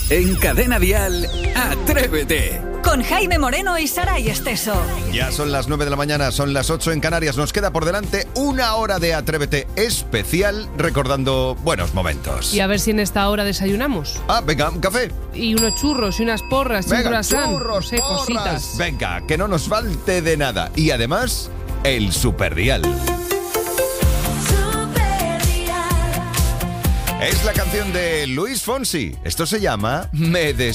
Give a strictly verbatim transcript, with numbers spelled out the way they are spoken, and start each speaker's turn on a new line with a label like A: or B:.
A: En Cadena Dial, Atrévete.
B: Con Jaime Moreno y Saray Esteso.
C: Ya son las nueve de la mañana, son las ocho en Canarias. Nos queda por delante una hora de Atrévete especial recordando buenos momentos.
D: Y a ver si en esta hora desayunamos.
C: Ah, venga, un café.
D: Y unos churros y unas porras y un
C: Venga,
D: croissant.
C: churros,
D: No sé,
C: porras.
D: cositas.
C: Venga, que no nos falte de nada. Y además, el Superdial. Es la canción de Luis Fonsi. Esto se llama Me Des